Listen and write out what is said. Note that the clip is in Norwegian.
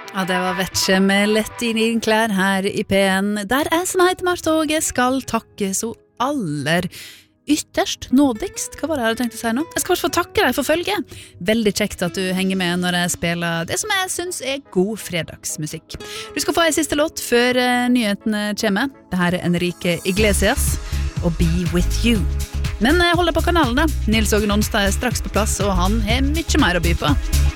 Ja, det var Vetsje med lett inn i klær her i P1, der jeg som heter Martha Åge skal takke så aller ytterst nådigst. Hva var det jeg hadde tenkt å si nå? Jeg skal bare få takke deg for følget. Veldig kjekt at du henger med når jeg spiller det som jeg synes er god fredagsmusikk. Du skal få en siste låt før nyhetene kommer. Dette er Enrique Iglesias og Be With You. Men hold deg på kanalen da. Nils Åge Nonstad er straks på plass, og han har mye mer å by på.